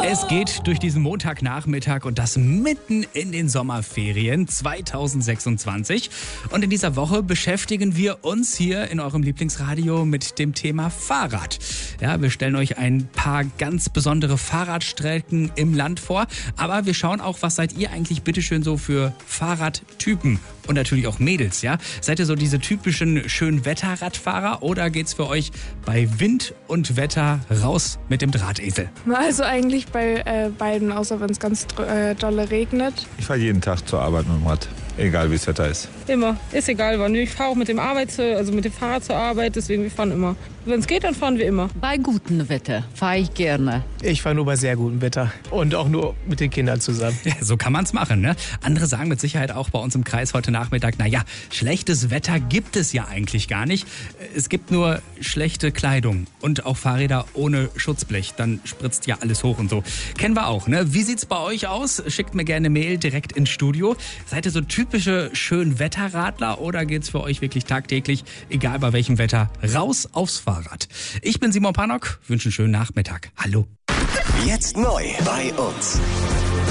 Es geht durch diesen Montagnachmittag und das mitten in den Sommerferien 2026. Und in dieser Woche beschäftigen wir uns hier in eurem Lieblingsradio mit dem Thema Fahrrad. Ja, wir stellen euch ein paar ganz besondere Fahrradstrecken im Land vor. Aber wir schauen auch, was seid ihr eigentlich bitteschön so für Fahrradtypen? Und natürlich auch Mädels, ja? Seid ihr so diese typischen Schönwetterradfahrer oder geht's für euch bei Wind und Wetter raus mit dem Drahtesel? Also eigentlich bei beiden, außer wenn es ganz dolle regnet. Ich fahre jeden Tag zur Arbeit mit dem Rad, egal wie das Wetter ist. Immer, ist egal wann. Ich fahre auch mit dem Fahrrad zur Arbeit, deswegen wir fahren immer. Wenn es geht, dann fahren wir immer. Bei gutem Wetter fahre ich gerne. Ich fahre nur bei sehr gutem Wetter und auch nur mit den Kindern zusammen. Ja, so kann man's machen, ne? Andere sagen mit Sicherheit auch bei uns im Kreis heute Nachmittag, naja, schlechtes Wetter gibt es ja eigentlich gar nicht. Es gibt nur schlechte Kleidung und auch Fahrräder ohne Schutzblech. Dann spritzt ja alles hoch und so. Kennen wir auch, ne? Wie sieht's bei euch aus? Schickt mir gerne Mail direkt ins Studio. Seid ihr so typische Schönwetterradler oder geht's für euch wirklich tagtäglich, egal bei welchem Wetter, raus aufs Fahrrad? Ich bin Simon Pannock, wünsche einen schönen Nachmittag. Hallo. Jetzt neu bei uns.